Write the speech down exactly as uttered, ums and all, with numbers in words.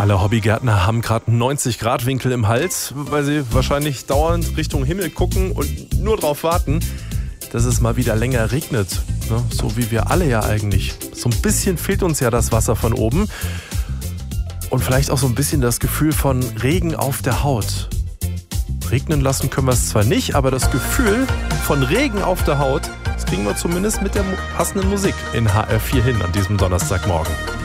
Alle Hobbygärtner haben gerade neunzig Grad Winkel im Hals, weil sie wahrscheinlich dauernd Richtung Himmel gucken und nur darauf warten, dass es mal wieder länger regnet. Ne? So wie wir alle ja eigentlich. So ein bisschen fehlt uns ja das Wasser von oben. Und vielleicht auch so ein bisschen das Gefühl von Regen auf der Haut. Regnen lassen können wir es zwar nicht, aber das Gefühl von Regen auf der Haut, das kriegen wir zumindest mit der passenden Musik in H R vier hin an diesem Donnerstagmorgen.